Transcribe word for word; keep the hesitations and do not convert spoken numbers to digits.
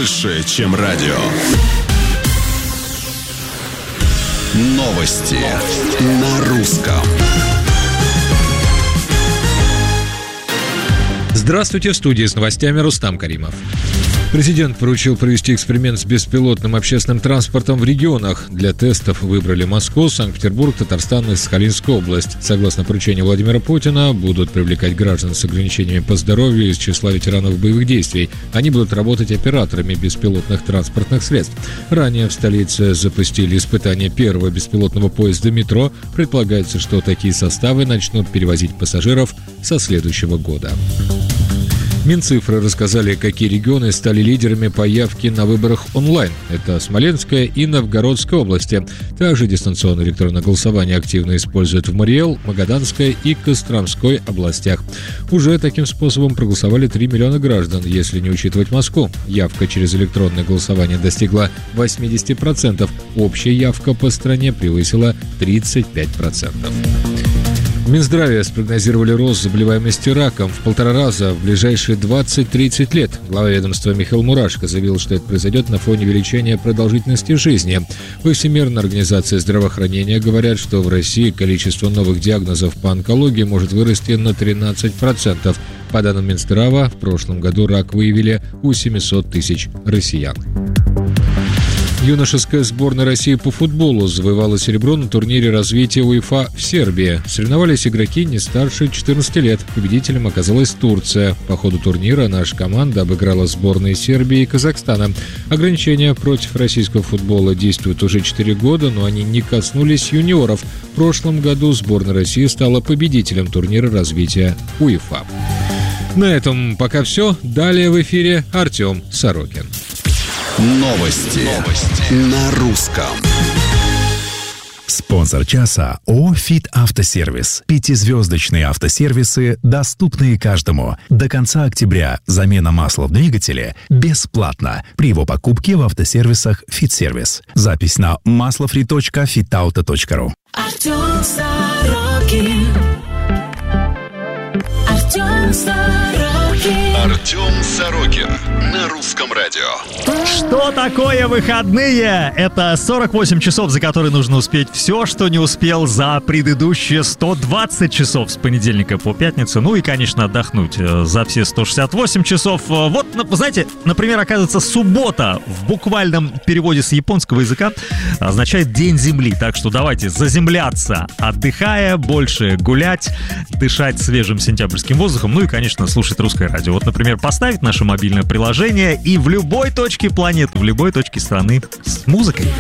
больше, чем радио. Новости на русском. Здравствуйте, в студии с новостями Рустам Каримов. Президент поручил провести эксперимент с беспилотным общественным транспортом в регионах. Для тестов выбрали Москву, Санкт-Петербург, Татарстан и Сахалинскую область. Согласно поручению Владимира Путина, будут привлекать граждан с ограничениями по здоровью из числа ветеранов боевых действий. Они будут работать операторами беспилотных транспортных средств. Ранее в столице запустили испытание первого беспилотного поезда метро. Предполагается, что такие составы начнут перевозить пассажиров со следующего года. Минцифры рассказали, какие регионы стали лидерами по явке на выборах онлайн. Это Смоленская и Новгородская области. Также дистанционное электронное голосование активно используют в Мариэл, Магаданской и Костромской областях. Уже таким способом проголосовали три миллиона граждан, если не учитывать Москву. Явка через электронное голосование достигла восемьдесят процентов. Общая явка по стране превысила тридцать пять процентов. В Минздраве спрогнозировали рост заболеваемости раком в полтора раза в ближайшие двадцать-тридцать лет. Глава ведомства Михаил Мурашко заявил, что это произойдет на фоне увеличения продолжительности жизни. Во Всемирной организации здравоохранения говорят, что в России количество новых диагнозов по онкологии может вырасти на тринадцать процентов. По данным Минздрава, в прошлом году рак выявили у семьсот тысяч россиян. Юношеская сборная России по футболу завоевала серебро на турнире развития УЕФА в Сербии. Соревновались игроки не старше четырнадцати лет. Победителем оказалась Турция. По ходу турнира наша команда обыграла сборные Сербии и Казахстана. Ограничения против российского футбола действуют уже четыре года, но они не коснулись юниоров. В прошлом году сборная России стала победителем турнира развития УЕФА. На этом пока все. Далее в эфире Артем Сорокин. Новости, Новости. На русском. Спонсор часа ООО «Фит Автосервис». Пятизвездочные автосервисы, доступные каждому. До конца октября замена масла в двигателе бесплатна при его покупке в автосервисах «Фит Сервис». Запись на маслофри точка фитауто точка ру. Артем Сорокин. Артем Сорокин. Артем Сорокин на русском радио. Что такое выходные? Это сорок восемь часов, за которые нужно успеть все, что не успел за предыдущие сто двадцать часов с понедельника по пятницу. Ну и, конечно, отдохнуть за все сто шестьдесят восемь часов. Вот, знаете, например, оказывается, суббота в буквальном переводе с японского языка означает День Земли. Так что давайте заземляться, отдыхая, больше гулять, дышать свежим сентябрьским воздухом. Ну и, конечно, слушать русское радио. Вот, например, поставить наше мобильное приложение и в любой точке планеты, в любой точке страны с музыкой.